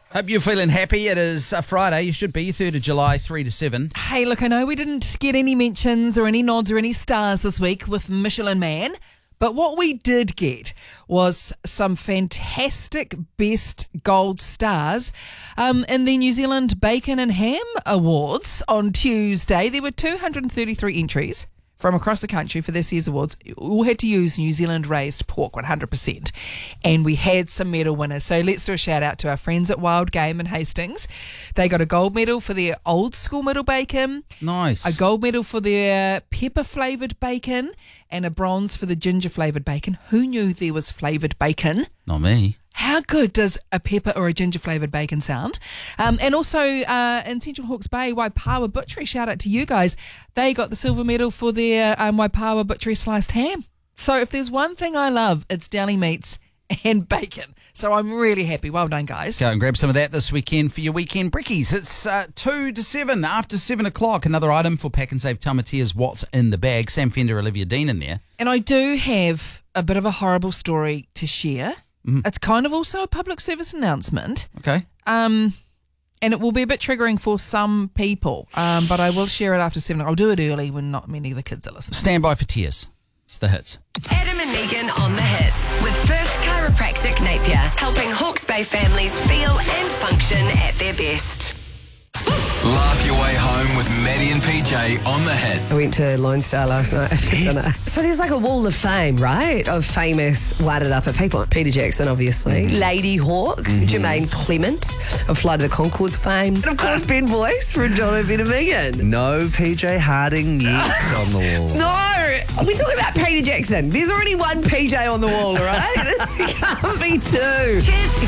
Hope you're feeling happy. It is a Friday. You should be 3rd of July, 3 to 7. Hey, look, I know we didn't get any mentions or any nods or any stars this week with Michelin Man, but what we did get was some fantastic best gold stars in the New Zealand Bacon and Ham Awards on Tuesday. There were 233 entries from across the country for this year's awards. We all had to use New Zealand raised pork 100%, and we had some medal winners. So let's do a shout out to our friends at Wild Game in Hastings. They got a gold medal for their old school middle bacon, Nice. a gold medal for their pepper flavoured bacon, and a bronze for the ginger flavoured bacon. Who knew there was flavoured bacon? Not me. How good does a pepper or a ginger flavoured bacon sound? And also in Central Hawke's Bay, Waipawa Butchery, shout out to you guys. They got the silver medal for their Waipawa Butchery sliced ham. So if there's one thing I love, it's deli meats and bacon. So I'm really happy. Well done, guys. Go and grab some of that this weekend for your weekend brickies. It's 2 to 7, after 7 o'clock. Another item for Pack and Save Tamatia's What's in the Bag. Sam Fender, Olivia Dean in there. And I do have a bit of a horrible story to share. It's kind of also a public service announcement. Okay. And it will be a bit triggering for some people, but I will share it after 7. I'll do it early when not many of the kids are listening. Stand by for tears. It's the hits. Adam and Megan on the hits with First Chiropractic Napier, helping Hawke's Bay families feel and function at their best. Laugh your way home with Maddie and PJ on the hits. I went to Lone Star last night for dinner. So there's like a wall of fame, right? Of famous Wairarapa people. Peter Jackson, obviously. Lady Hawk. Jermaine Clement of Flight of the Conchords fame. And of course, Ben Boyce from John O'Brien and Megan. No PJ Harding yet on the wall. No! We're talking about Peter Jackson. There's already one PJ on the wall, all right? It can't be two. Cheers to